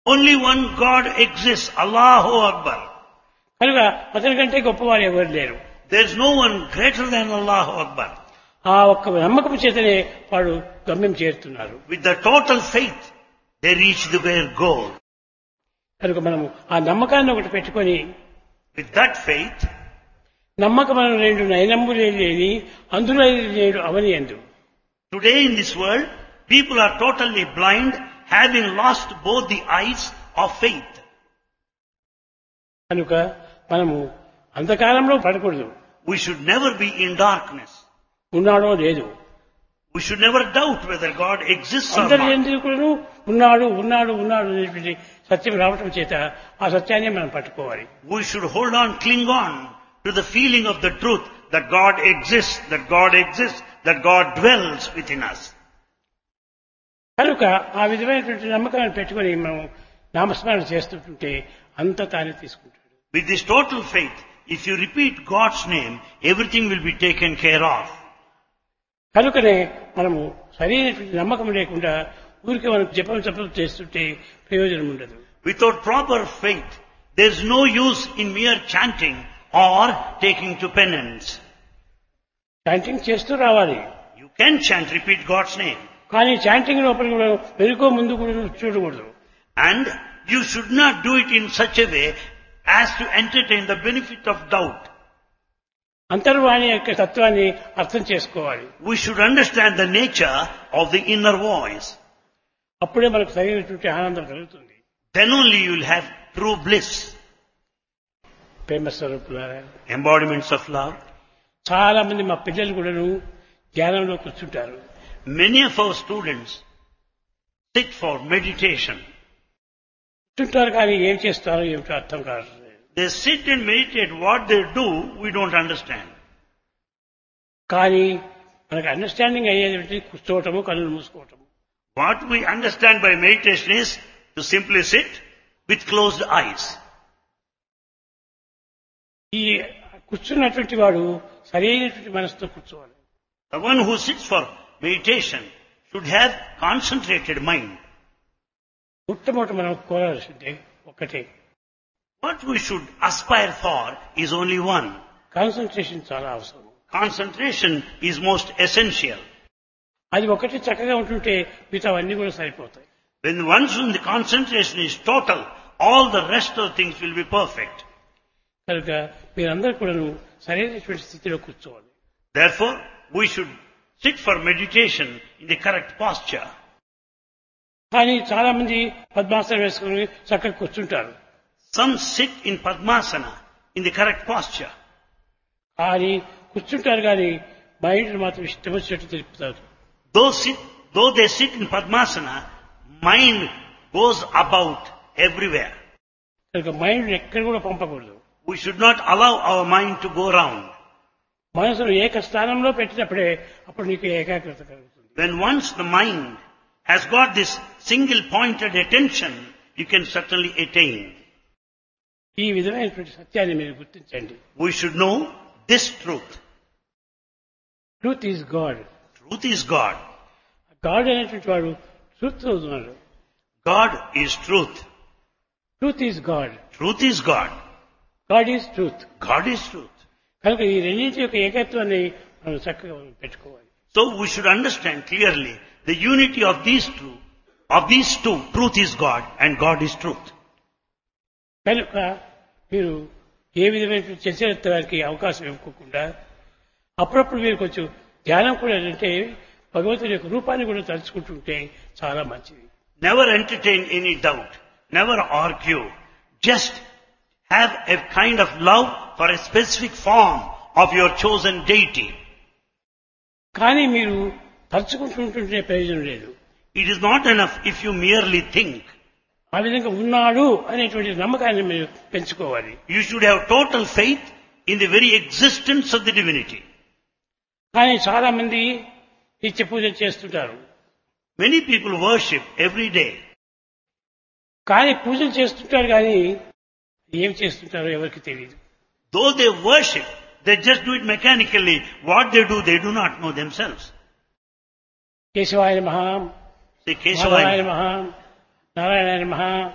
Only one God exists, Allahu Akbar. కనుక అతని కంటే గొప్పవారు ఎవరు లేరు. There is no one greater than Allahu Akbar. ఆ ఒక్క నమ్మకం చేతనే వాడు గమ్యం చేరుతున్నారు. With the total faith, they reach their goal. కనుక మనము ఆ నమ్మకాన్ని ఒకటి పెట్టుకొని, With that faith, నమ్మకం మనం రెండు నయనంబులే లేని అందులో లేడు అవని అందు. today in this world, people are totally blind, having lost both the eyes of faith. కనుక మనము అంధకారంలో పడకూడదు. We should never be in darkness. ఉన్నాడో లేదు. We should never doubt whether God exists or అందరి not. ఎందుకు ఉన్నాడు ఉన్నాడు ఉన్నాడు అనేటువంటి సత్యం రావటం చేత ఆ సత్యాన్ని మనం పట్టుకోవాలి. We should hold on, cling on to the feeling of the truth that God exists, that God exists, that God dwells within us. కనుక ఆ విధమైనటువంటి నమ్మకాన్ని పెట్టుకొని మనం నామస్మరణ చేస్తుంటే అంత తానే తీసుకుంటాడు. With this total faith, if you repeat God's name, everything will be taken care of. కనుకనే మనము సరైనటువంటి నమ్మకం లేకుండా ఊరికే మనం జపం చేస్తుంటే ప్రయోజనం ఉండదు. Without proper faith, there is no use in mere chanting or taking to penance. Chanting చేస్తూ రావాలి. You can chant, repeat God's name. కానీ చాంటింగ్ లోపల కూడా వెనుకో ముందు కూడా చూడకూడదు. And you should not do it in such a way as to entertain the benefit of doubt. అంతర్వాణి యొక్క తత్వాన్ని అర్థం చేసుకోవాలి. We should understand the nature of the inner voice. అప్పుడే మనకు సరైనటువంటి ఆనందం కలుగుతుంది. Then only you will have true bliss. ప్రేమ స్వరూపులారా, Embodiments of love. చాలా మంది మా పిల్లలు కూడాను ధ్యానంలో కూర్చుంటారు. Many of our students sit for meditation. కూర్చుంటారు కానీ ఏం చేస్తారో ఏమిటో అర్థం కాదు. They sit and meditate. What they do, we don't understand. కానీ మనకు అండర్స్టాండింగ్ అయ్యేది కూర్చోవటము, కళ్ళు మూసుకోవటము. What we understand by meditation is to simply sit with closed eyes. ఈ కూర్చున్నటువంటి వాడు సరైనటువంటి మనసుతో కూర్చోవాలి. The one who sits for meditation should have concentrated mind. మొట్టమొదటి మనం కోరాల్సిందే ఒకటే. What we should aspire for is only one. Concentration చాలా అవసరం. Concentration is most essential. అది ఒకటి చక్కగా ఉంటుంటే మిగతావన్నీ కూడా సరిపోతాయి. When once the concentration is total, all the rest of things will be perfect. కనుక మీరందరూ కూడా సరైనటువంటి స్థితిలో కూర్చోవాలి. Therefore, we should sit for meditation in the correct posture. కానీ చాలా మంది పద్మాసనం వేసుకుని చక్కగా కూర్చుంటారు. Some sit in Padmasana in the correct posture. కానీ కూర్చుంటారు కానీ మైండ్ మాత్రం ఇష్టం వచ్చినట్టు తెలుపుతారు. Though they sit in Padmasana, mind goes about everywhere. కనుక మైండ్ ఎక్కడ కూడా పంపకూడదు. We should not allow our mind to go round. మనసును ఏక స్థానంలో పెట్టినప్పుడే అప్పుడు నీకు ఏకాగ్రత కలుగుతుంది. When once the mind has got this single pointed attention, you can certainly attain. ఈ విధమైనటువంటి సత్యాన్ని మీరు గుర్తించండి. We should know this truth. Truth is God. Truth is God. God అనేటువంటి వాడు ట్రూత్ ఉన్నాడు. God is truth. Truth is God. Truth is God. God is truth. God is truth. కనుక ఈ రెండింటి యొక్క ఏకత్వాన్ని మనం చక్కగా పెట్టుకోవాలి. So we should understand clearly the unity of these two. Truth is God and God is truth. కనుక మీరు ఏ విధమైన చర్చలకి అవకాశం ఇవ్వకుండా అప్పుడప్పుడు మీరు కొంచెం ధ్యానం కూడా అంటే భగవంతుని యొక్క రూపాన్ని కూడా తలుచుకుంటుంటే చాలా మంచిది. Never entertain any doubt. Never argue. Just have a kind of love for a specific form of your chosen deity. కానీ మీరు తలుచుకుంటుంటే ప్రయోజనం లేదు. It is not enough if you merely think. ఆ విధంగా ఉన్నాడు అనేటువంటి నమ్మకాన్ని మీరు పెంచుకోవాలి. You should have total faith in the very existence of the divinity. కానీ చాలా మంది నిత్య పూజలు చేస్తుంటారు. Many people worship every day. కానీ పూజలు చేస్తుంటారు కానీ ఏం చేస్తుంటారో ఎవరికి తెలియదు. Though they worship, they just do it mechanically. What they do not know themselves. కేశవాయ నమః, Say Keshavaya. నారాయణాయ నమః, నారాయణాయ నమః